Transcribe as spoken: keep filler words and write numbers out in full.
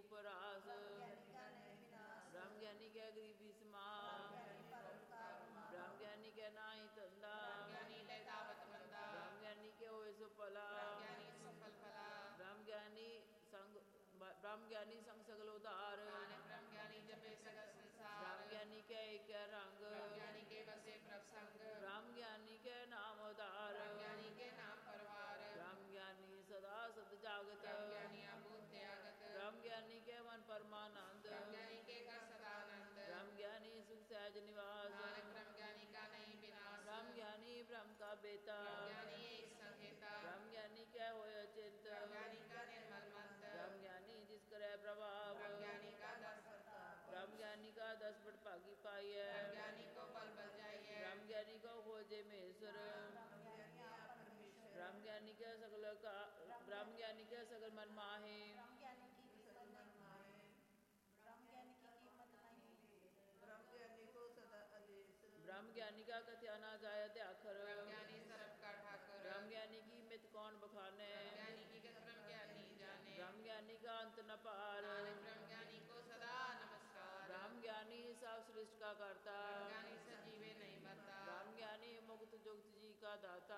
उपरास ब्रह्म ज्ञानी के गरीबी समाम ब्रह्म ज्ञानी के नाई तंदा ब्रह्म ज्ञानी के होए सुफला ब्रह्म ज्ञानी संग ब्रह्म ज्ञानी संग सगल उदार ब्रह्म ज्ञानी जपे सगल संसार ब्रह्म ज्ञानी के एक रंग ब्रह्म ज्ञानी के बसे प्रसंग ब्रह्म ज्ञानी के नाम उदार ब्रह्म ज्ञानी के नाम परवार ब्रह्म ज्ञानी सदा सद जागत ब्रह्म ज्ञानी अभूत त्यागत ब्रह्म ज्ञानी के मन परमानंद ब्रह्म ज्ञानी के का सदानंद ब्रह्म ज्ञानी सुख सहज निवास नानक ब्रह्म ज्ञानी का नहीं विनाश ब्रह्म ज्ञानी ब्रह्म का बेटा ब्रह्म ज्ञानी एक संहिता ब्रह्म ज्ञानी के होय चिंत ब्रह्म ज्ञानी का निर्मल मंत्र ब्रह्म ज्ञानी जिस करे प्रभाव ब्रह्म ज्ञानी का दस ब्रह्म ज्ञानी का दस बट भागी पाई है ब्रह्म ज्ञानी को पल बल जाइए ब्रह्म ज्ञानी को खोजे महेश्वर ब्रह्म ज्ञानी के सगल का ब्रह्म ज्ञानी के सगल मन माहे ब्रह्म ज्ञानी का कथ्या ना जाय त्याखर ब्रह्म ज्ञानी सर्व का ठाकुर ब्रह्म ज्ञानी की मित कौन बखाने ज्ञानी की गत ब्रह्म ज्ञानी जाने ब्रह्म ज्ञानी का अंत न पार नानक ब्रह्म ज्ञानी को सदा नमस्कार ब्रह्म ज्ञानी सब सृष्टि का करता ब्रह्म ज्ञानी सजीवे नहीं मरता ब्रह्म ज्ञानी मुक्त जुक्त जी का दाता